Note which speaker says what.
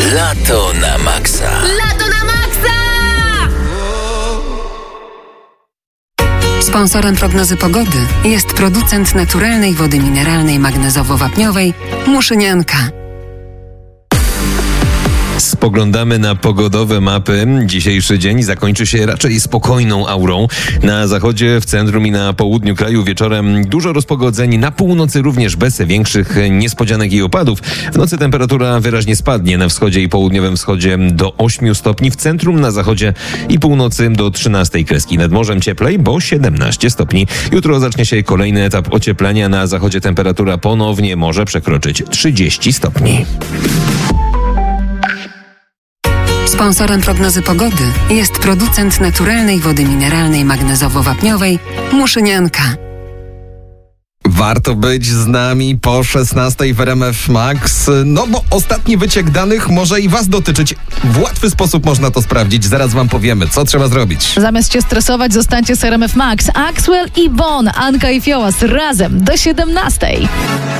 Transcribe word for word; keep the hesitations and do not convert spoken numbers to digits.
Speaker 1: Lato na maksa.
Speaker 2: Lato na maksa!
Speaker 3: Sponsorem prognozy pogody jest producent naturalnej wody mineralnej magnezowo-wapniowej Muszynianka.
Speaker 4: Spoglądamy na pogodowe mapy. Dzisiejszy dzień zakończy się raczej spokojną aurą. Na zachodzie, w centrum i na południu kraju wieczorem dużo rozpogodzeń. Na północy również bez większych niespodzianek i opadów. W nocy temperatura wyraźnie spadnie. Na wschodzie i południowym wschodzie do ośmiu stopni. W centrum, na zachodzie i północy do trzynastej kreski. Nad morzem cieplej, bo siedemnaście stopni. Jutro zacznie się kolejny etap ocieplenia. Na zachodzie temperatura ponownie może przekroczyć trzydzieści stopni.
Speaker 3: Sponsorem prognozy pogody jest producent naturalnej wody mineralnej magnezowo-wapniowej Muszynianka.
Speaker 5: Warto być z nami po szesnastej w R M F Max, no bo ostatni wyciek danych może i was dotyczyć. W łatwy sposób można to sprawdzić, zaraz wam powiemy, co trzeba zrobić.
Speaker 6: Zamiast się stresować, zostańcie z R M F Max. Axwell i Bon, Anka i Fiołas razem do siedemnastej.